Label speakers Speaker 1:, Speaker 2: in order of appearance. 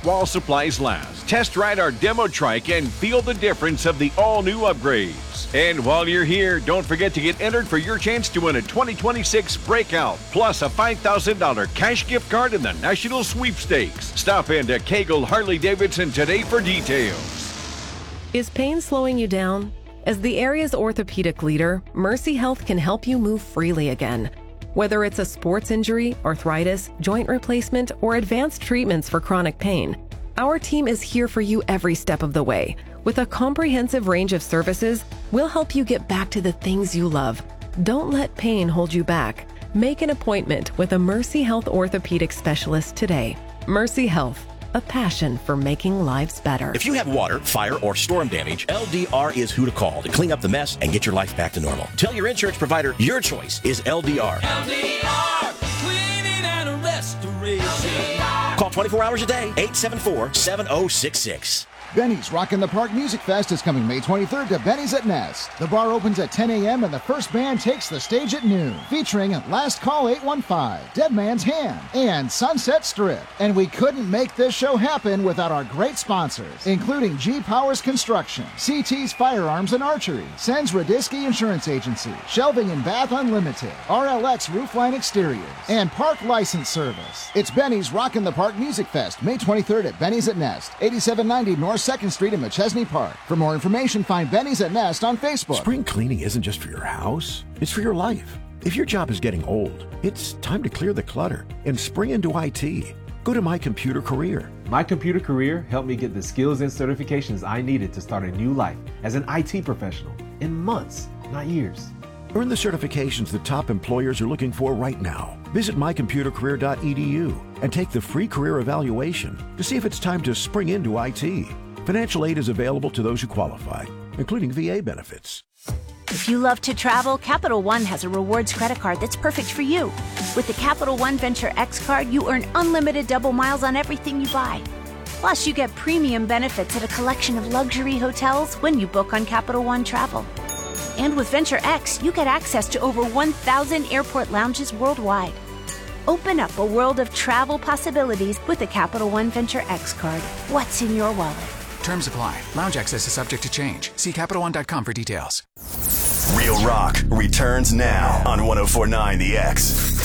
Speaker 1: while supplies last. Test ride our demo trike and feel the difference of the all-new upgrades. And while you're here, don't forget to get entered for your chance to win a 2026 Breakout, plus a $5,000 cash gift card in the National Sweepstakes. Stop into Cagle Harley-Davidson today for details.
Speaker 2: Is pain slowing you down? As the area's orthopedic leader, Mercy Health can help you move freely again. Whether it's a sports injury, arthritis, joint replacement, or advanced treatments for chronic pain, our team is here for you every step of the way. With a comprehensive range of services, we'll help you get back to the things you love. Don't let pain hold you back. Make an appointment with a Mercy Health orthopedic specialist today. Mercy Health, a passion for making lives better.
Speaker 3: If you have water, fire, or storm damage, LDR is who to call to clean up the mess and get your life back to normal. Tell your insurance provider your choice is LDR.
Speaker 4: LDR, cleaning and restoration. LDR.
Speaker 3: Call 24 hours a day, 874-7066.
Speaker 5: Benny's Rock in the Park Music Fest is coming May 23rd to Benny's at Nest. The bar opens at 10 a.m. and the first band takes the stage at noon, featuring Last Call 815, Dead Man's Hand, and Sunset Strip. And we couldn't make this show happen without our great sponsors, including G Powers Construction, CT's Firearms and Archery, Sens Radisky Insurance Agency, Shelving and Bath Unlimited, RLX Roofline Exteriors, and Park License Service. It's Benny's Rock in the Park Music Fest, May 23rd at Benny's at Nest, 8790 North 2nd Street in Machesney Park. For more information, find Benny's at Nest on Facebook.
Speaker 6: Spring cleaning isn't just for your house, it's for your life. If your job is getting old, it's time to clear the clutter and spring into IT. Go to My Computer Career.
Speaker 7: My Computer Career helped me get the skills and certifications I needed to start a new life as an IT professional in months, not years.
Speaker 6: Earn the certifications the top employers are looking for right now. Visit mycomputercareer.edu and take the free career evaluation to see if it's time to spring into IT. Financial aid is available to those who qualify, including VA benefits.
Speaker 8: If you love to travel, Capital One has a rewards credit card that's perfect for you. With the Capital One Venture X card, you earn unlimited double miles on everything you buy. Plus, you get premium benefits at a collection of luxury hotels when you book on Capital One Travel. And with Venture X, you get access to over 1,000 airport lounges worldwide. Open up a world of travel possibilities with the Capital One Venture X card. What's in your wallet?
Speaker 9: Terms apply. Lounge access is subject to change. See CapitalOne.com for details.
Speaker 10: Real Rock returns now on 104.9 The X.